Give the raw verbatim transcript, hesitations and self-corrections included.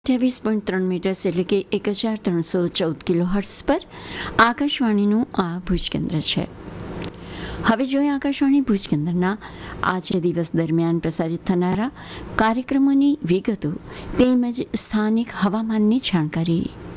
અઠ્યાવીસ પોઈન્ટ ત્રણ મીટર્સ એટલે કે એક હજાર ત્રણસો ચૌદ કિલો હર્ટ્સ પર આકાશવાણીનું આ ભુજ કેન્દ્ર છે. હવે જોઈએ આકાશવાણી ભુજ કેન્દ્રના આજે દિવસ દરમિયાન પ્રસારિત થનારા કાર્યક્રમોની વિગતો તેમજ સ્થાનિક હવામાનની જાણકારી.